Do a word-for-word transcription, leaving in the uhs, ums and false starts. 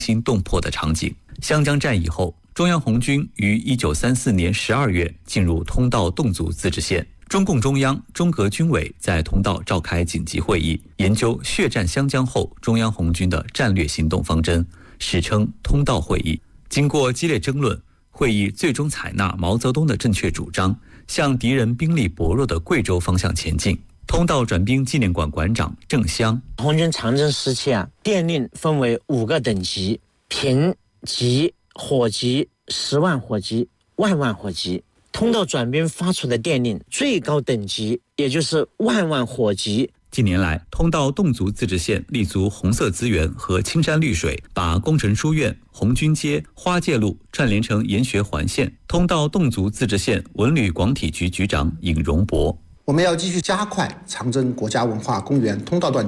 心动魄的场景。湘江战役后，中央红军于一九三四年十二月进入通道侗族自治县。中共中央、中革军委在通道召开紧急会议，研究血战湘江后中央红军的战略行动方针，史称通道会议。经过激烈争论，会议最终采纳毛泽东的正确主张，向敌人兵力薄弱的贵州方向前进。通道转兵纪念馆馆长郑湘： 红军长征时期啊，电令分为五个等级：平级、火级、十万火急、万万火急。通道转兵发出的电令最高等级，也就是万万火急。 近年来，通道侗族自治县立足红色资源和青山绿水，把工程书院、红军街、花界路串联成研学环线。通道侗族自治县文旅广体局局长尹荣博： 我们要继续加快长征国家文化公园通道段